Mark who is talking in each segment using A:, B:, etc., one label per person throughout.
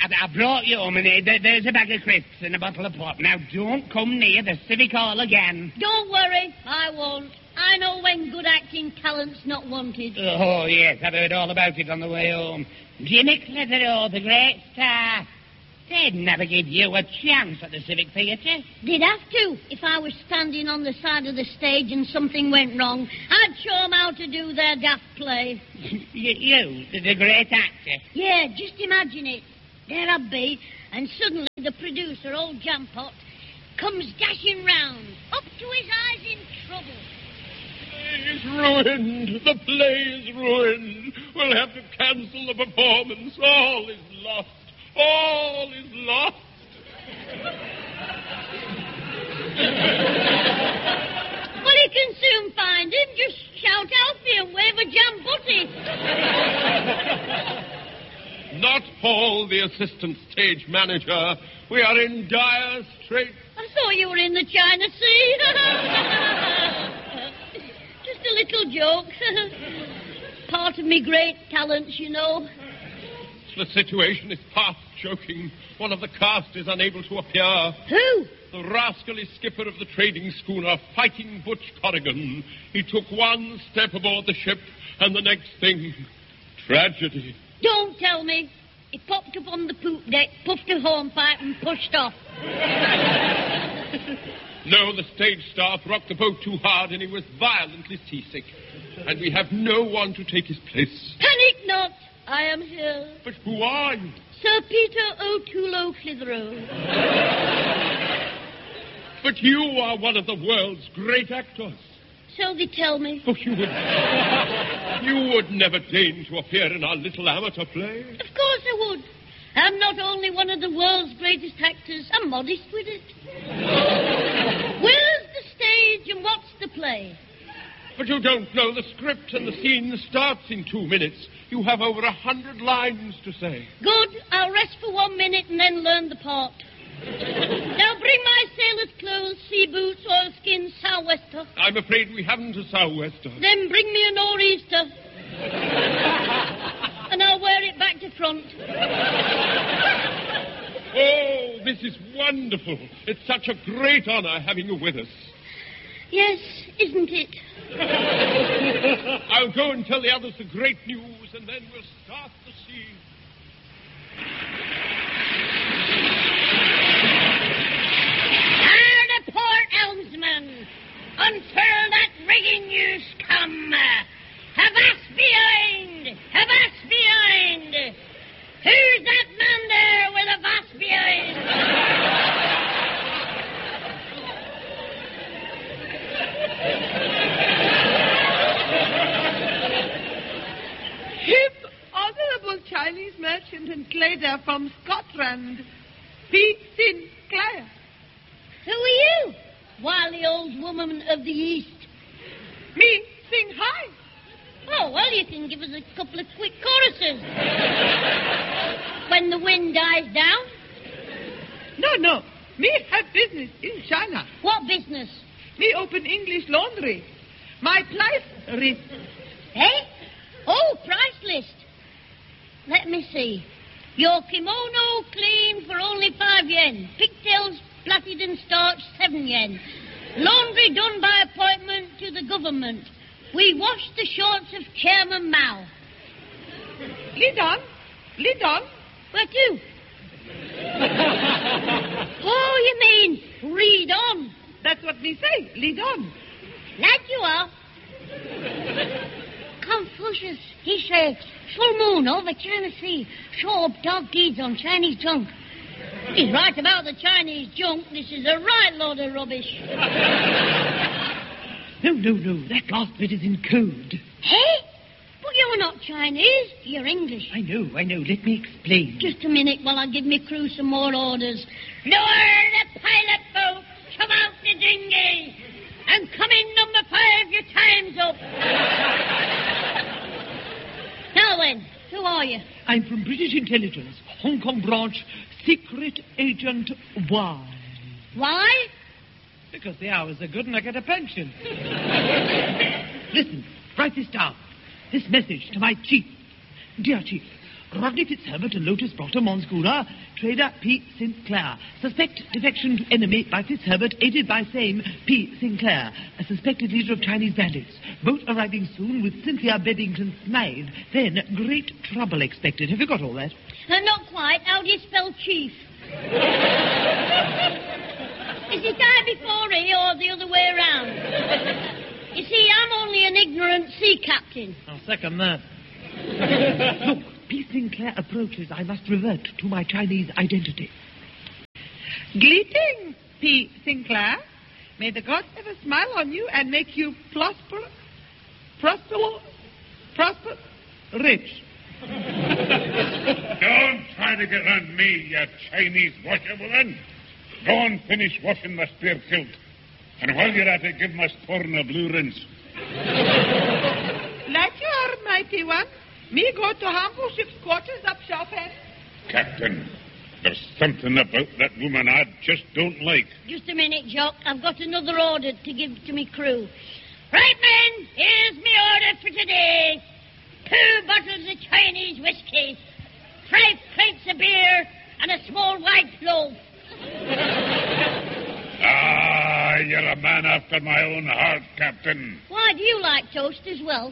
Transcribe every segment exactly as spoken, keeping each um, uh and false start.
A: I, I brought you home, and there, there's a bag of crisps and a bottle of pop. Now, don't come near the Civic Hall again.
B: Don't worry, I won't. I know when good acting talent's not wanted.
A: Oh, yes, I've heard all about it on the way home. Jimmy Clitheroe, the great star. They'd never give you a chance at the Civic Theatre.
B: They'd have to. If I was standing on the side of the stage and something went wrong, I'd show them how to do their daft play.
A: you, you the, the great actor?
B: Yeah, just imagine it. There I'd be, and suddenly the producer, old Jampot, comes dashing round, up to his eyes in trouble.
C: The play is ruined. The play is ruined. We'll have to cancel the performance. All is lost. All is lost.
B: Well, you can soon find him. Just shout Alfie and wave a jambutty.
C: Not Paul, the assistant stage manager. We are in dire straits.
B: I thought you were in the China Sea. Just a little joke. Part of me great talents, you know.
C: The situation is past joking. One of the cast is unable to appear.
B: Who?
C: The rascally skipper of the trading schooner, Fighting Butch Corrigan. He took one step aboard the ship, and the next thing, tragedy.
B: Don't tell me. He popped up on the poop deck, puffed a hornpipe, and pushed off.
C: No, the stage staff rocked the boat too hard, and he was violently seasick. And we have no one to take his place.
B: Panic not. I am here.
C: But who are you?
B: Sir Peter O'Toole Clitheroe.
C: But you are one of the world's great actors.
B: So they tell me.
C: Oh, you would... you would never deign to appear in our little amateur play.
B: Of course I would. I'm not only one of the world's greatest actors, I'm modest with it. Where's the stage and what's the play?
C: But you don't know the script, and the scene starts in two minutes. You have over a hundred lines to say.
B: Good. I'll rest for one minute and then learn the part. Now bring my sailor's clothes, sea boots, oilskin, sou'wester.
C: I'm afraid we haven't a sou'wester.
B: Then bring me a nor'easter. And I'll wear it back to front.
C: Oh, this is wonderful. It's such a great honor having you with us.
B: Yes, isn't it?
C: I'll go and tell the others the great news, and then we'll start the scene.
B: Hard a port, helmsman. Unfurl that rigging, you scum. Avast behind! Avast behind! Who's that man there with a vast behind?
D: Him, Honorable Chinese merchant and trader from Scotland, P. Sinclair.
B: Who are you? Wily old woman of the East.
D: Me, sing high.
B: Oh, well, you can give us a couple of quick choruses. When the wind dies down.
D: No, no. Me have business in China.
B: What business?
D: Me open English laundry. My price list.
B: Eh? Oh, price list. Let me see. Your kimono clean for only five yen. Pigtails plaited and starched, seven yen. Laundry done by appointment to the government. We wash the shorts of Chairman Mao.
D: Lead on. Lead on.
B: Where to? Oh, you mean read on.
D: That's what we say. Lead on.
B: That you are. Confucius, he said, full moon over China Sea. Show up dog deeds on Chinese junk. He's right about the Chinese junk. This is a right load of rubbish.
D: No, no, no. That last bit is in code.
B: Hey? But you're not Chinese. You're English.
D: I know, I know. Let me explain.
B: Just a minute while I give me crew some more orders. Lower the pilot boat. Come out the dinghy. And come in number five. Your time's up. Now then, who are you?
D: I'm from British Intelligence, Hong Kong branch, Secret Agent Y.
B: Why?
D: Because the hours are good and I get a pension. Listen, write this down. This message to my chief. Dear chief, Rodney Fitzherbert and Lotus Bottom on schooner. Trader P. Sinclair. Suspect defection to enemy by Fitzherbert, aided by same P. Sinclair, a suspected leader of Chinese bandits. Boat arriving soon with Cynthia Beddington Smythe. Then great trouble expected. Have you got all that?
B: Uh, not quite. How do you spell chief? Is it I before E or the other way around? You see, I'm only an ignorant sea captain.
D: I'll second that. Look, P. Sinclair approaches. I must revert to my Chinese identity.
E: Greetings, P. Sinclair. May the gods ever smile on you and make you prosperous, prosperous, prosper, rich.
C: Don't try to get on me, you Chinese washerwoman. Go and finish washing the spear kilt. And while you're at it, give my sporn a blue rinse.
E: Like you are, mighty one. Me go to humble ship's quarters up Shop End.
C: Captain, there's something about that woman I just don't like.
B: Just a minute, Jock. I've got another order to give to me crew. Right, men, here's me order for today. Two bottles of Chinese whiskey, five pints of beer, and a small white loaf.
C: Ah, you're a man after my own heart, Captain.
B: Why, do you like toast as well?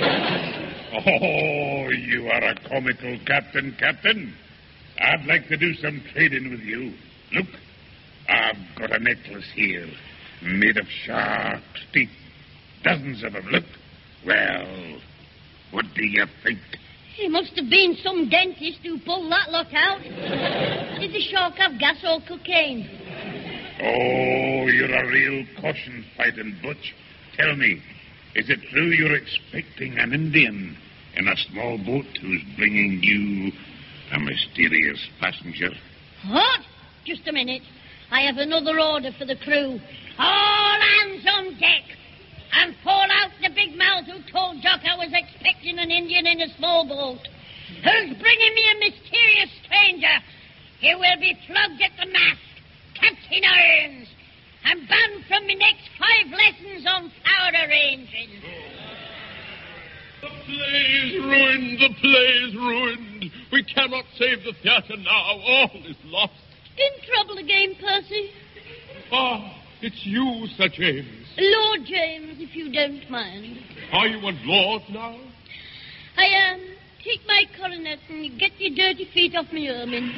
C: Oh, you are a comical captain, Captain. I'd like to do some trading with you. Look, I've got a necklace here, made of shark's teeth. Dozens of them. Look. Well, what do you think?
B: It must have been some dentist who pulled that lot out. Did the shark have gas or cocaine?
C: Oh, you're a real caution-fighting butch. Tell me, is it true you're expecting an Indian in a small boat who's bringing you a mysterious passenger?
B: What? Just a minute. I have another order for the crew. All hands on deck. And fall out the big mouth who told Jock I was expecting an Indian in a small boat. Who's bringing me a mysterious stranger? He will be flogged at the mast, Captain Irons, and banned from the next five lessons on flower arranging.
C: The play's ruined, the play's ruined. We cannot save the theatre now. All is lost.
B: In trouble again, Percy?
C: Ah, it's you, Sir James.
B: Lord James, if you don't mind.
C: Are you a lord now?
B: I am. Um, take my coronet and get your dirty feet off my ermine.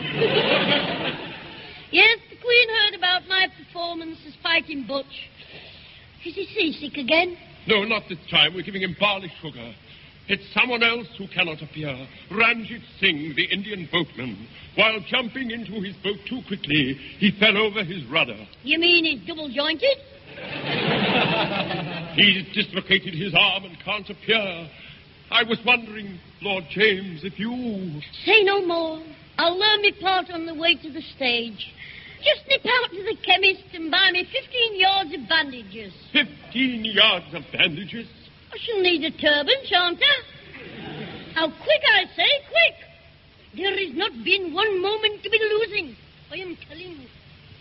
B: Yes, the Queen heard about my performance as fighting Butch. Is he seasick again?
C: No, not this time. We're giving him barley sugar. It's someone else who cannot appear. Ranjit Singh, the Indian boatman. While jumping into his boat too quickly, he fell over his rudder.
B: You mean he's double-jointed?
C: He's dislocated his arm and can't appear. I was wondering, Lord James, if you...
B: Say no more. I'll learn my part on the way to the stage. Just nip out to the chemist and buy me fifteen yards of bandages.
C: Fifteen yards of bandages?
B: I shall need a turban, shan't I? Now, quick, I say, quick. There has not been one moment to be losing. I am telling you.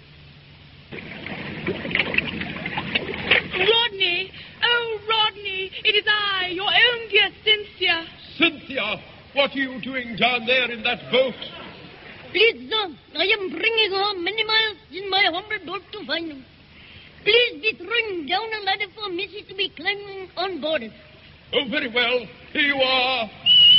E: Rodney! Oh, Rodney! It is I, your own dear Cynthia.
C: Cynthia, what are you doing down there in that boat?
B: Please, sir, I am bringing home many miles in my humble boat to find him. Please be throwing down a ladder for Missy to be climbing on board it.
C: Oh, very well. Here you are.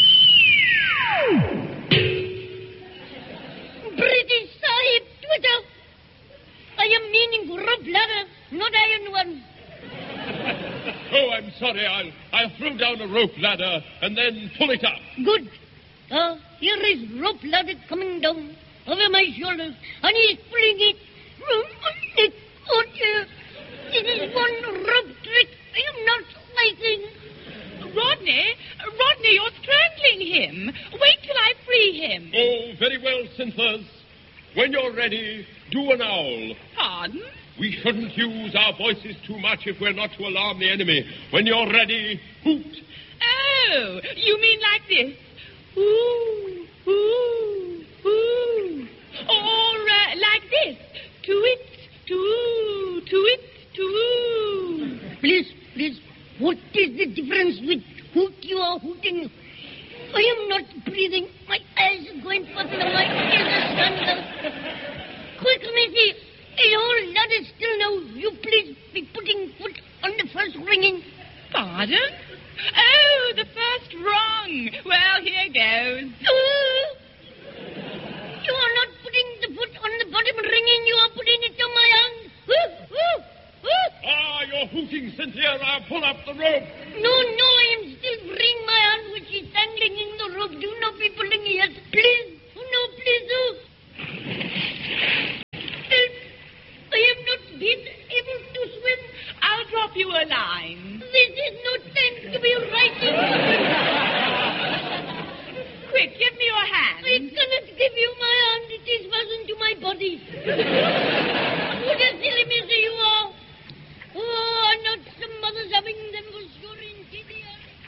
B: British Sahib, Twitter. I am meaning rope ladder, not iron one.
C: Oh, I'm sorry. I'll, I'll throw down a rope ladder and then pull it up.
B: Good. Uh, here is rope ladder coming down over my shoulders, and he's pulling it from underneath. Oh, dear. It is one rope trick. I am not fighting.
E: Rodney, Rodney, you're strangling him. Wait till I free him.
C: Oh, very well, Synthers. When you're ready, do an owl.
E: Pardon?
C: We shouldn't use our voices too much if we're not to alarm the enemy. When you're ready, hoot.
E: Oh, you mean like this? Ooh, ooh, ooh. Or uh, like this? To it, to, to it, to.
B: Please, please, what is the difference with hoot you are hooting? I am not breathing. My eyes going for the light is a scandal. Quick, Missy, in all ladders still now, you please be putting foot on the first ringing.
E: Pardon? Oh, the first rung. Well, here goes.
B: Oh, you are not putting the foot on the bottom ringing, you are putting it on my hand. Woo, woo, woo.
F: Ah, you're hooting, Cynthia. I'll pull up the rope.
B: No, no, I am still freeing my hand which is dangling in the rope. Do not be pulling it yet. Please. Oh, no, please do. Help. I am not been able to swim.
E: I'll drop you a line.
B: This is no time to be writing.
E: Quick, give me your hand.
B: I cannot give you my hand. It is fastened to my body. What a silly miser you are. Oh, are not some mothers having them for sure indeed.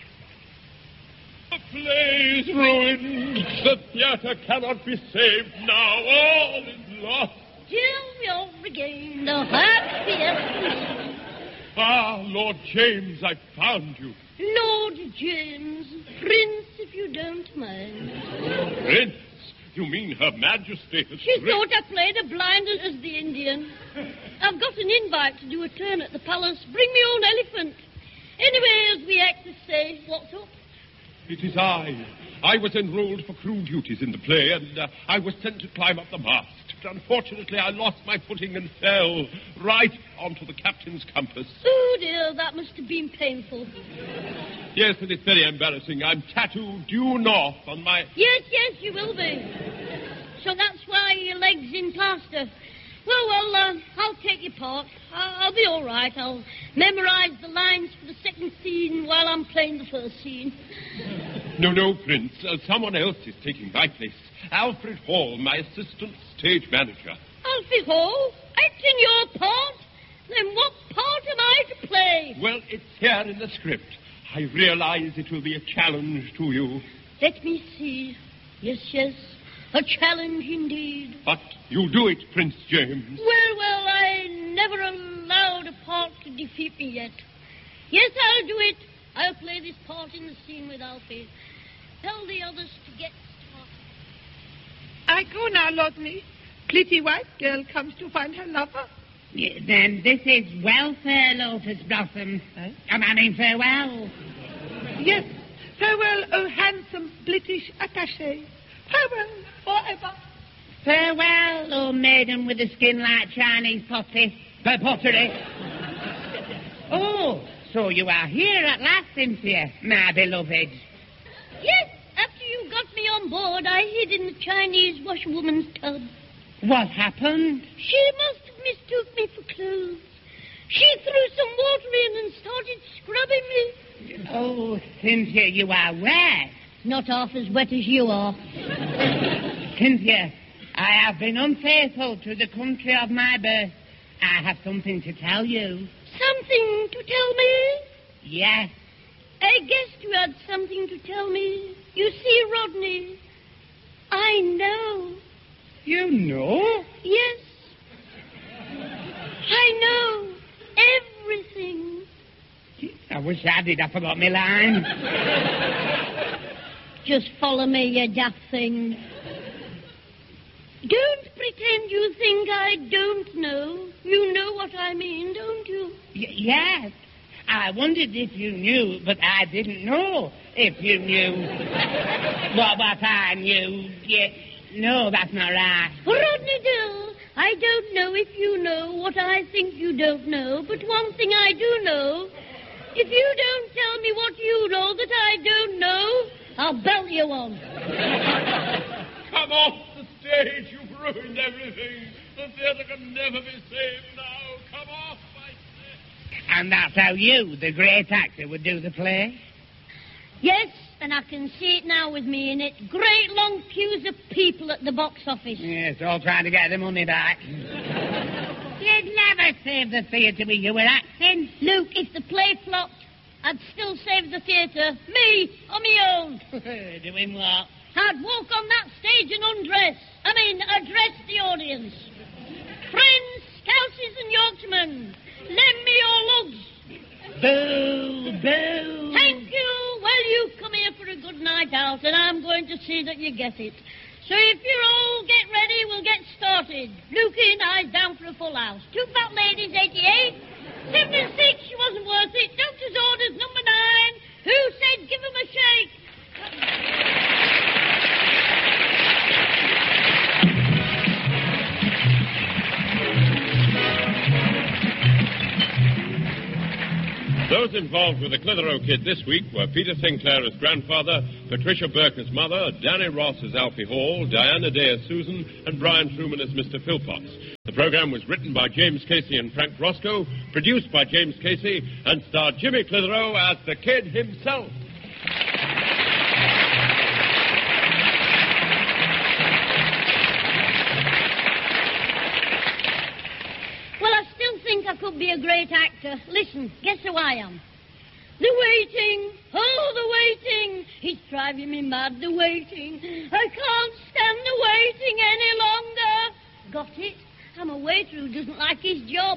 F: The play is ruined. The theatre cannot be saved now. All is lost.
B: Till we all regain the happiest.
F: Ah, Lord James, I found you.
B: Lord James, Prince, if you don't mind.
F: Prince? You mean Her Majesty has...
B: She thought I played a blind as the Indian. I've got an invite to do a turn at the palace. Bring me own elephant. Anyway, as we act to say, what's up?
F: It is I. I was enrolled for crew duties in the play, and uh, I was sent to climb up the mast. But unfortunately, I lost my footing and fell right onto the captain's compass.
B: Oh, dear, that must have been painful.
F: Yes, and it's very embarrassing. I'm tattooed due north on my...
B: Yes, yes, you will be. So that's why your leg's in plaster. Well, well, uh, I'll take your part. I'll, I'll be all right. I'll memorize the lines for the second scene while I'm playing the first scene.
F: No, no, Prince. Uh, someone else is taking my place. Alfred Hall, my assistant stage manager.
B: Alfie Hall? Acting your part? Then what part am I to play?
F: Well, it's here in the script. I realize it will be a challenge to you.
B: Let me see. Yes, yes. A challenge indeed.
F: But you'll do it, Prince James.
B: Well, well, I never allowed a part to defeat me yet. Yes, I'll do it. I'll play this part in the scene with Alfie. Tell the others to get started.
D: I go now, Lodney. Pretty white girl comes to find her lover.
A: Yeah, then this is welfare, Lotus Blossom.
D: Eh?
A: Um, I mean farewell.
D: Yes. Farewell, oh handsome British attaché. Farewell forever.
A: Farewell, oh maiden with a skin like Chinese pottery. Uh, pottery. Oh, so you are here at last, Cynthia, my beloved.
B: Yes, after you got me on board, I hid in the Chinese washerwoman's tub.
A: What happened?
B: She must have mistook me for clothes. She threw some water in and started scrubbing me.
A: Oh, Cynthia, you are wet.
B: Not half as wet as you are.
A: Cynthia, I have been unfaithful to the country of my birth. I have something to tell you.
B: Something to tell me?
A: Yes.
B: I guessed you had something to tell me. You see, Rodney, I know.
A: You know?
B: Yes. I know everything.
A: I wish I did. I forgot my line.
B: Just follow me, you daft thing. Don't pretend you think I don't know. You know what I mean, don't you?
A: Y- yes. I wondered if you knew, but I didn't know if you knew what, what I knew. Yes. No, that's not right.
B: Rodney Dill, I don't know if you know what I think you don't know, but one thing I do know. If you don't tell me what you know that I don't know, I'll belt you on.
F: Come off the stage. You've ruined everything. The theatre can never be saved now. Come off, I say.
A: And that's how you, the great actor, would do the play?
B: Yes, and I can see it now with me in it. Great long queues of people at the box office.
A: Yes, all trying to get their money back. You'd never save the theatre with you were acting.
B: Luke, if the play flopped, I'd still save the theatre. Me, on my own.
A: Doing what?
B: I'd walk on that stage and undress. I mean, address the audience. Friends, Scouses and Yorkshiremen, lend me your lugs.
A: Boo, boo.
B: Thank you. Well, you come here for a good night out, and I'm going to see that you get it. So if you're all get ready, we'll get started. Lukey and I down for a full house. Two fat ladies, eighty-eight. Seven and six, she wasn't worth it. Doctor's orders, number nine. Who said give him a shake?
F: Those involved with the Clitheroe Kid this week were Peter Sinclair as grandfather, Patricia Burke as mother, Danny Ross as Alfie Hall, Diana Day as Susan, and Brian Truman as Mister Philpotts. The program was written by James Casey and Frank Roscoe, produced by James Casey, and starred Jimmy Clitheroe as the Kid himself.
B: I could be a great actor. Listen, guess who I am? The waiting. Oh, the waiting. He's driving me mad, the waiting. I can't stand the waiting any longer. Got it? I'm a waiter who doesn't like his job.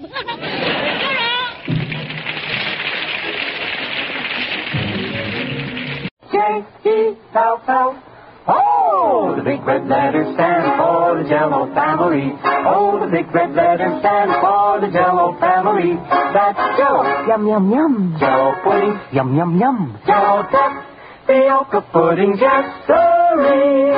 G: J E L L. Oh, the big red letters stand for the Jell-O family. Oh, the big red letters stand for the Jell-O family. That's Jell-O.
H: Yum, yum, yum.
G: Jell-O pudding.
H: Yum, yum, yum.
G: Jell-O duck. Fiocca pudding, yes-sirree.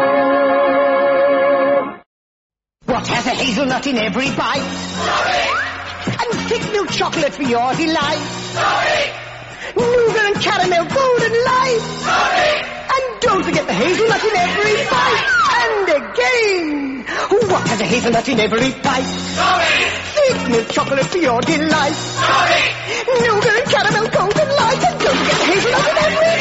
H: What has a hazelnut in every bite? Sorry. And thick milk chocolate for your delight. Sorry. Nougat and caramel golden light. Sorry. And don't forget the hazelnut in every bite. And again, what has a hazelnut in every bite? Sorry. Thick milk chocolate for your delight. Sorry. Nougat and caramel golden light. And don't forget the hazelnut in every